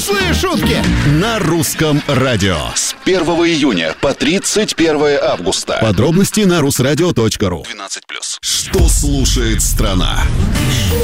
Взрослые шутки на русском радио. С 1 июня по 31 августа. Подробности на rusradio.ru. 12+. Что слушает страна?